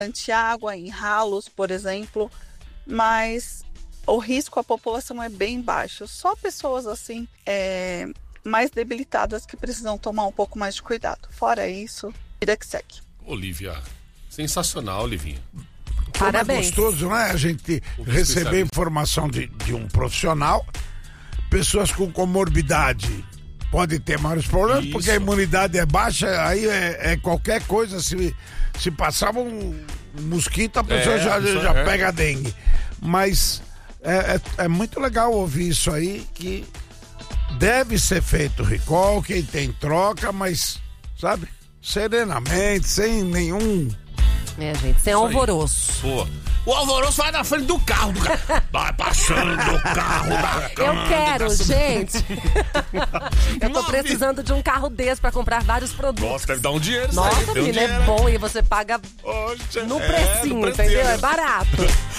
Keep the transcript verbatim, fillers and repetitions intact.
água em ralos, por exemplo, mas o risco à população é bem baixo. Só pessoas assim é, mais debilitadas que precisam tomar um pouco mais de cuidado. Fora isso, vida que segue. Olivia, sensacional, Olivinha. Parabéns. É gostoso, né? A gente receber informação de, de um profissional. Pessoas com comorbidade podem ter maiores problemas, isso, porque a imunidade é baixa, aí é, é qualquer coisa, se, se passar um mosquito, a pessoa é, já, a pessoa já é. pega dengue. Mas é, é, é muito legal ouvir isso aí, que deve ser feito recall, quem tem troca, mas, sabe, serenamente, sem nenhum... É, gente, sem alvoroço. Pô, o alvoroço vai na frente do carro, do carro. Vai passando do carro da cama. Eu quero, gente. Eu tô precisando de um carro desse pra comprar vários produtos. Nossa, deve dar um dinheiro. Nossa, menina, um é bom e você paga Oxa, no precinho, é, no entendeu? É barato.